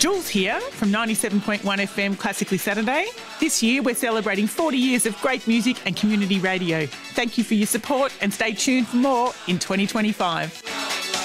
Jules here from 97.1 FM Classically Saturday. This year we're celebrating 40 years of great music and community radio. Thank you for your support and stay tuned for more in 2025.